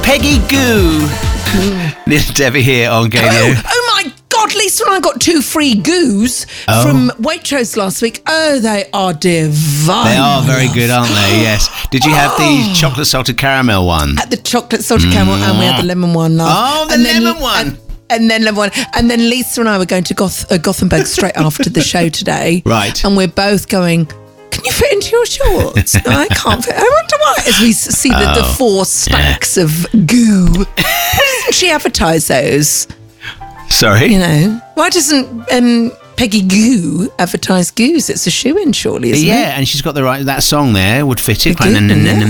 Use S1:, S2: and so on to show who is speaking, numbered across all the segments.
S1: Peggy Goo. Little Debbie here on Gadio.
S2: Oh my God, Lisa and I got 2 free goos from Waitrose last week. Oh, they are divine.
S1: They are very good, aren't they? Yes. Did you have the chocolate salted caramel one?
S2: Had the chocolate salted caramel and we had the lemon one.
S1: Oh, the lemon one.
S2: And then lemon one. And then Lisa and I were going to Gothenburg straight after the show today.
S1: Right.
S2: And we're both going, can you fit into your shorts? No, I can't fit. I wonder why. As we see the 4 stacks of goo. Why doesn't she advertise those?
S1: Sorry?
S2: You know, why doesn't Peggy Goo advertise goos? It's a shoe-in, surely, isn't it?
S1: Yeah, and she's got that song there would fit it.
S2: Yeah.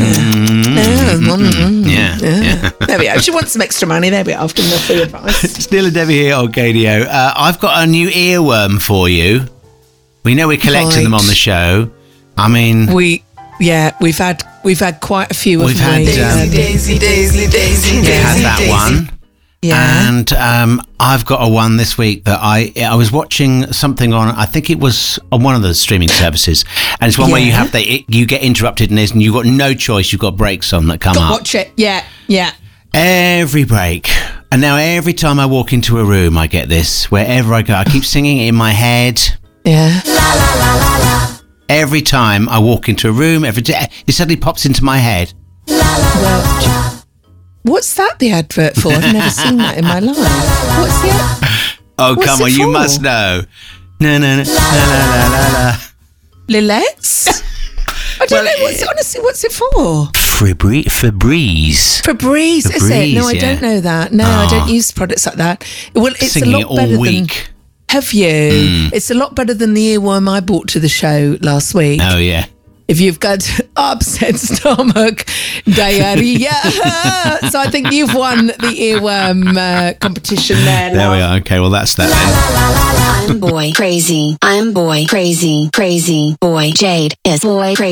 S1: Yeah.
S2: There we go. She wants some extra money. There we are. I've given her free advice.
S1: It's Neil and Debbie here on Gadio. I've got a new earworm for you. We know we're collecting them on the show. I mean,
S2: we've had quite a few.
S1: We've had
S2: Daisy.
S1: We had that one.
S2: Yeah.
S1: And I've got a one this week that I was watching something on, I think it was on one of the streaming services, and it's one where you have you get interrupted and you've got no choice, you've got breaks on that come up.
S2: Watch it. Yeah.
S1: Every break. And now every time I walk into a room, I get this. Wherever I go, I keep singing it in my head.
S2: Yeah.
S3: La la la la la.
S1: Every time I walk into a room, it suddenly pops into my head.
S3: La la la la.
S2: What's that the advert for? I've never seen that in my life. What's the
S1: Oh,
S2: What's
S1: come
S2: it
S1: on, you
S2: for?
S1: must know. No, la la la la la.
S2: Lilettes? I don't know. What's it for?
S1: Febreze.
S2: Febreze, is it? No, I
S1: yeah.
S2: don't know that. No, I don't use products like that. Well, it's
S1: Singing
S2: a
S1: it
S2: lot better
S1: all week.
S2: Have you? It's a lot better than the earworm I bought to the show last week.
S1: Oh, yeah.
S2: If you've got upset stomach, diarrhea. So I think you've won the earworm competition there.
S1: There we are. Okay, well, that's that then.
S3: I'm boy crazy. I'm boy crazy. Crazy boy. Jade is boy crazy.